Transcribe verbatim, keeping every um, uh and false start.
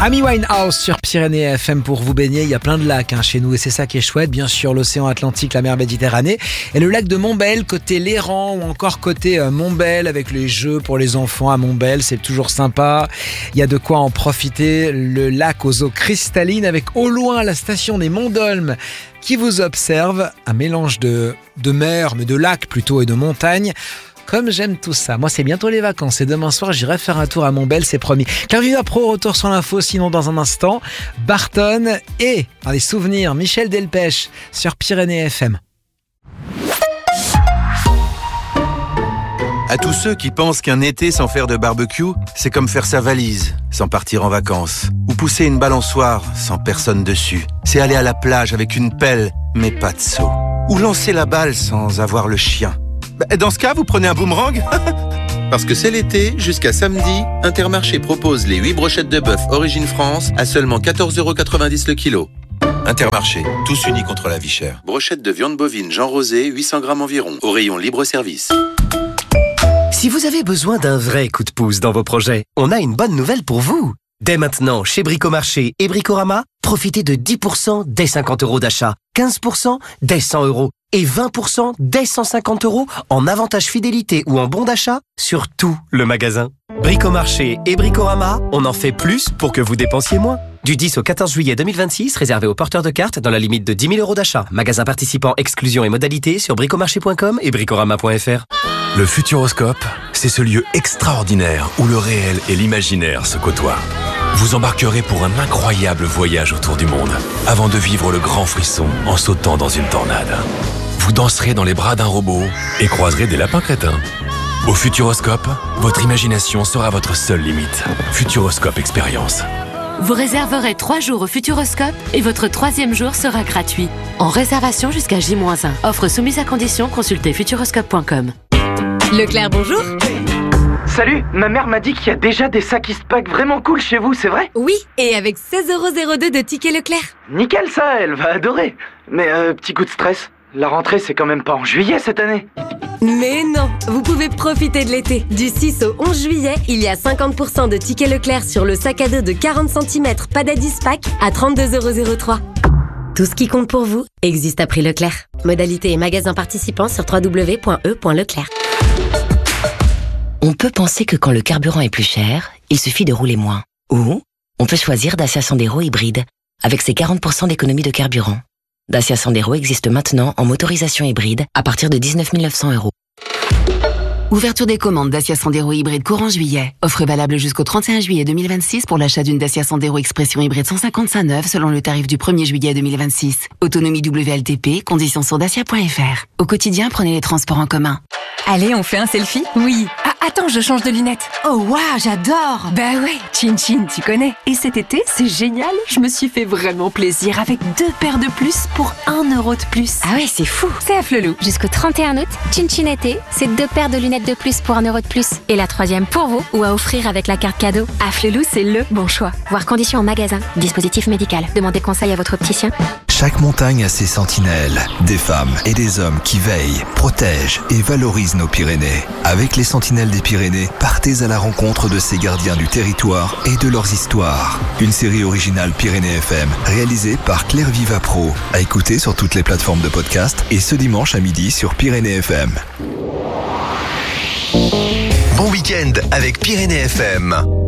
Amy Winehouse sur Pyrénées F M pour vous baigner. Il y a plein de lacs hein, chez nous et c'est ça qui est chouette. Bien sûr, l'océan Atlantique, la mer Méditerranée et le lac de Montbel, côté Léran ou encore côté euh, Montbel avec les jeux pour les enfants à Montbel. C'est toujours sympa. Il y a de quoi en profiter. Le lac aux eaux cristallines avec au loin la station des Monts d'Olme qui vous observe. Un mélange de, de mer, mais de lac plutôt et de montagne. Comme j'aime tout ça. Moi, c'est bientôt les vacances et demain soir, j'irai faire un tour à Montbel, c'est promis. Claire Vivapro, retour sur l'info, sinon dans un instant, Barton et, dans les souvenirs, Michel Delpech sur Pyrénées F M. À tous ceux qui pensent qu'un été sans faire de barbecue, c'est comme faire sa valise sans partir en vacances. Ou pousser une balançoire sans personne dessus. C'est aller à la plage avec une pelle, mais pas de seau. Ou lancer la balle sans avoir le chien. Dans ce cas, vous prenez un boomerang. Parce que c'est l'été, jusqu'à samedi, Intermarché propose les huit brochettes de bœuf Origine France à seulement quatorze euros quatre-vingt-dix le kilo. Intermarché, tous unis contre la vie chère. Brochette de viande bovine Jean Rosé, huit cents grammes environ, au rayon libre-service. Si vous avez besoin d'un vrai coup de pouce dans vos projets, on a une bonne nouvelle pour vous. Dès maintenant, chez Bricomarché et Bricorama, profitez de dix pour cent dès cinquante euros d'achat, quinze pour cent dès cent euros et vingt pour cent dès cent cinquante euros en avantage fidélité ou en bon d'achat sur tout le magasin. Bricomarché et Bricorama, on en fait plus pour que vous dépensiez moins. Du dix au quatorze juillet deux mille vingt-six, réservé aux porteurs de cartes dans la limite de dix mille euros d'achat. Magasin participant, exclusion et modalités sur bricomarché point com et bricorama point f r. Le Futuroscope, c'est ce lieu extraordinaire où le réel et l'imaginaire se côtoient. Vous embarquerez pour un incroyable voyage autour du monde, avant de vivre le grand frisson en sautant dans une tornade. Vous danserez dans les bras d'un robot et croiserez des lapins crétins. Au Futuroscope, votre imagination sera votre seule limite. Futuroscope Expérience. Vous réserverez trois jours au Futuroscope et votre troisième jour sera gratuit. En réservation jusqu'à J moins un. Offre soumise à condition, consultez futuroscope point com. Leclerc, bonjour. Salut, ma mère m'a dit qu'il y a déjà des sacs Eastpak vraiment cool chez vous, c'est vrai? Oui, et avec seize euros zéro deux de tickets Leclerc. Nickel ça, elle va adorer. Mais euh, petit coup de stress, la rentrée c'est quand même pas en juillet cette année. Mais non, vous pouvez profiter de l'été. Du six au onze juillet, il y a cinquante pour cent de tickets Leclerc sur le sac à dos de quarante centimètres Padad Eastpak à trente-deux euros zéro trois. Tout ce qui compte pour vous existe à prix Leclerc. Modalité et magasin participants sur w w w point e point leclerc. On peut penser que quand le carburant est plus cher, il suffit de rouler moins. Ou on peut choisir Dacia Sandero hybride, avec ses quarante pour cent d'économie de carburant. Dacia Sandero existe maintenant en motorisation hybride à partir de dix-neuf mille neuf cents euros. Ouverture des commandes Dacia Sandero hybride courant juillet. Offre valable jusqu'au trente et un juillet deux mille vingt-six pour l'achat d'une Dacia Sandero Expression hybride cent cinquante-cinq neuve selon le tarif du premier juillet deux mille vingt-six. Autonomie W L T P, conditions sur dacia point f r. Au quotidien, prenez les transports en commun. Allez, on fait un selfie? Oui. Ah, attends, je change de lunettes. Oh waouh, j'adore. Bah ouais, Chin Chin, tu connais. Et cet été, c'est génial, je me suis fait vraiment plaisir avec deux paires de plus pour un euro de plus. Ah ouais, c'est fou. C'est à Flelou. Jusqu'au trente et un août, Chin Chin été, c'est deux paires de lunettes de plus pour un euro de plus. Et la troisième pour vous ou à offrir avec la carte cadeau. À Flelou, c'est le bon choix. Voir conditions en magasin. Dispositif médical. Demandez conseil à votre opticien. Chaque montagne a ses sentinelles, des femmes et des hommes qui veillent, protègent et valorisent nos Pyrénées. Avec les Sentinelles des Pyrénées, partez à la rencontre de ces gardiens du territoire et de leurs histoires. Une série originale Pyrénées F M, réalisée par Claire Vivapro, à écouter sur toutes les plateformes de podcast et ce dimanche à midi sur Pyrénées F M. Bon week-end avec Pyrénées F M.